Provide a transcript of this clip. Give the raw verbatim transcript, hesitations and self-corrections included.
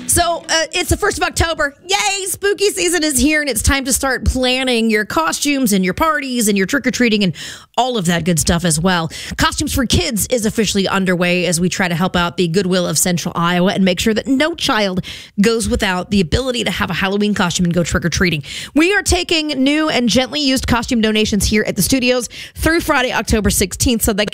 So uh, it's the first of October. Yay! Spooky season is here, and it's time to start planning your costumes and your parties and your trick-or-treating and all of that good stuff as well. Costumes for Kids is officially underway as we try to help out the Goodwill of Central Iowa and make sure that no child goes without the ability to have a Halloween costume and go trick-or-treating. We are taking new and gently used costume donations here at the studios through Friday, October sixteenth, so that